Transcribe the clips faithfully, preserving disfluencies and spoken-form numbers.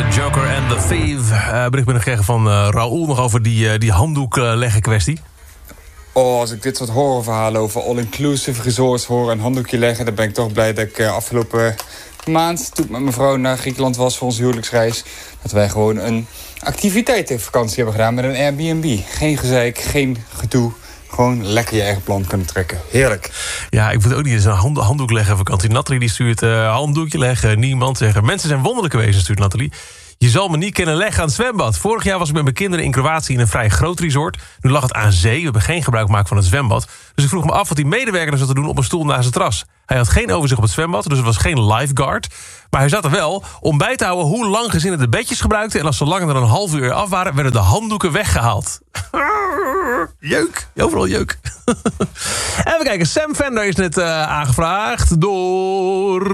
Joker en The Thief. Uh, bericht binnengekregen van uh, Raoul nog over die, uh, die handdoek uh, leggen kwestie. Oh, als ik dit soort horrorverhalen over all-inclusive resorts hoor... en handdoekje leggen, dan ben ik toch blij dat ik uh, afgelopen maand... toen ik met mijn vrouw naar Griekenland was voor onze huwelijksreis... dat wij gewoon een activiteitenvakantie hebben gedaan met een Airbnb. Geen gezeik, geen gedoe. Gewoon lekker je eigen plan kunnen trekken. Heerlijk. Ja, ik moet ook niet eens een hand, handdoek leggen vakantie. Nathalie die stuurt uh, handdoekje leggen, niemand zeggen. Mensen zijn wonderlijke wezens, stuurt Nathalie. Je zal me niet kennen leggen aan het zwembad. Vorig jaar was ik met mijn kinderen in Kroatië in een vrij groot resort. Nu lag het aan zee, we hebben geen gebruik gemaakt van het zwembad. Dus ik vroeg me af wat die medewerker zat te doen op een stoel naast het terras. Hij had geen overzicht op het zwembad, dus er was geen lifeguard. Maar hij zat er wel om bij te houden hoe lang gezinnen de bedjes gebruikten. En als ze langer dan een half uur af waren, werden de handdoeken weggehaald. Jeuk, overal jeuk. Even kijken, Sam Fender is net uh, aangevraagd door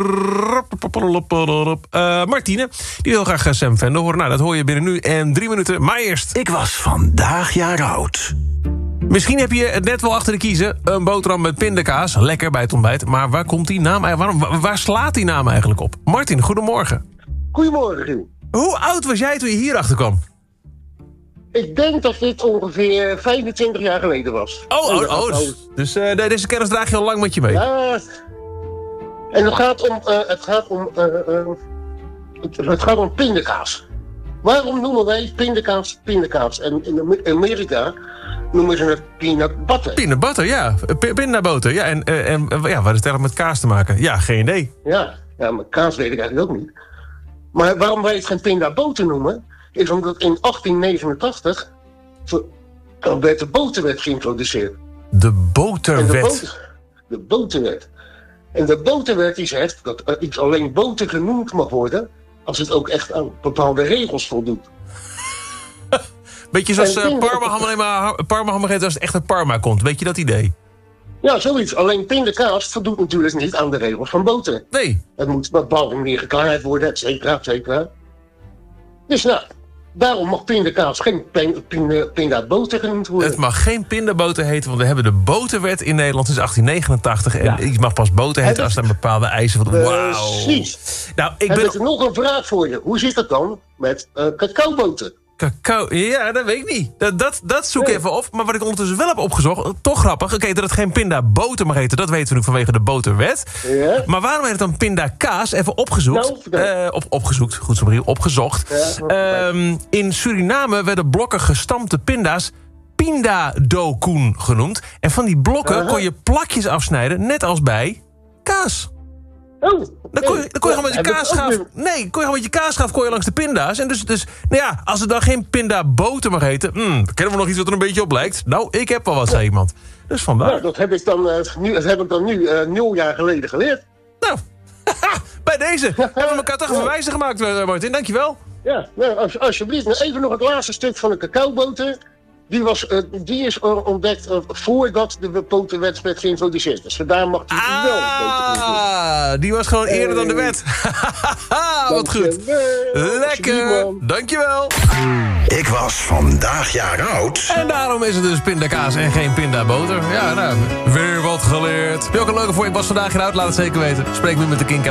uh, Martine. Die wil graag Sam Fender horen. Nou, dat hoor je binnen nu en drie minuten. Maar eerst. Ik was vandaag jaar oud. Misschien heb je het net wel achter de kiezen. Een boterham met pindakaas, lekker bij het ontbijt. Maar waar komt die naam eigenlijk? Waarom, waar slaat die naam eigenlijk op? Martin, goedemorgen. Goedemorgen, Giel. Hoe oud was jij toen je hier achter kwam? Ik denk dat dit ongeveer vijfentwintig jaar geleden was. Oh, oh, oh, oh. Dus uh, deze kennis draag je al lang met je mee. Ja. En het gaat om, uh, het gaat om, uh, uh, het, het gaat om pindakaas. Waarom noemen wij pindakaas pindakaas? En in Amerika noemen ze het peanut butter. Peanut butter, ja. P- pindaboter, ja. En, uh, en uh, ja, wat is het eigenlijk met kaas te maken? Ja, geen idee. Ja, ja, maar kaas weet ik eigenlijk ook niet. Maar waarom wij het geen pindaboter noemen, is omdat in achttien negenentachtig werd de boterwet geïntroduceerd. De boterwet? De, boter, de boterwet. En de boterwet die zegt dat er iets alleen boter genoemd mag worden als het ook echt aan bepaalde regels voldoet. Beetje zoals uh, Parma-ham alleen maar Parma-ham als het echt uit Parma komt. Weet je dat idee? Ja, zoiets. Alleen pindakaas voldoet natuurlijk niet aan de regels van boter. Nee. Het moet op een bepaalde manier geklaard worden, et cetera, et cetera. Dus nou, daarom mag pindakaas geen pindaboter genoemd worden. Het mag geen pindaboter heten, want we hebben de boterwet in Nederland sinds achttien negenentachtig. En ja. Iets mag pas boter heten als er bepaalde eisen van. Wauw. Precies. Nou, ik Heb ben ik nog een vraag voor je. Hoe zit het dan met uh, cacaoboter? Cacao, ja, dat weet ik niet. Dat, dat, dat zoek ik nee. even op. Maar wat ik ondertussen wel heb opgezocht, toch grappig. Oké, dat het geen pindaboter mag heten, dat weten we nu vanwege de boterwet. Ja. Maar waarom heet het dan pindakaas? Even opgezocht. Nou, uh, op, opgezocht, goed zo maar opgezocht. Ja, um, in Suriname werden blokken gestampte pinda's pindadokoen genoemd. En van die blokken uh-huh. kon je plakjes afsnijden, net als bij kaas. Oh, dan kon je, dan kon je gewoon met je kaasschaaf. Nee, kon je gewoon met je kaasschaaf kon je langs de pinda's. En dus, dus nou ja, als het dan geen pindaboter mag heten, hmm, kennen we nog iets wat er een beetje op lijkt? Nou, ik heb wel wat, zei iemand. Dus vandaar. Nou, dat heb ik dan, uh, nu, dat heb ik dan nu uh, nul jaar geleden geleerd. Nou, bij deze hebben we elkaar toch even wijzer gemaakt, uh, Martin. Dankjewel. Ja, nou, als, alsjeblieft. Nou, even nog het laatste stuk van de cacaoboter. Die, was, uh, die is ontdekt uh, voordat de boterwet werd geïntroduceerd. Dus daar mag die ah, wel. Die was gewoon eerder uh, dan de wet. Wat goed. Lekker. Dankjewel. Ik was vandaag jaar oud. En daarom is het dus pindakaas en geen pindaboter. Ja, nou, weer wat geleerd. Heb je ook een leuke voor? Ik was vandaag jaar oud. Laat het zeker weten. Spreek nu met de Kink.